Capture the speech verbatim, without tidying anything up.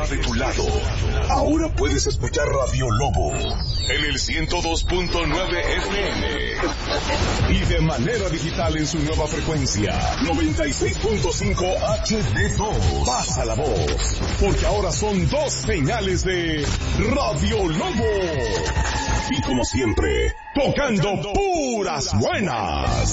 de tu lado. Ahora puedes escuchar Radio Lobo en el ciento dos punto nueve F M y de manera digital en su nueva frecuencia noventa y seis punto cinco H D dos. Pasa la voz, porque ahora son dos señales de Radio Lobo. Y como siempre, tocando puras buenas.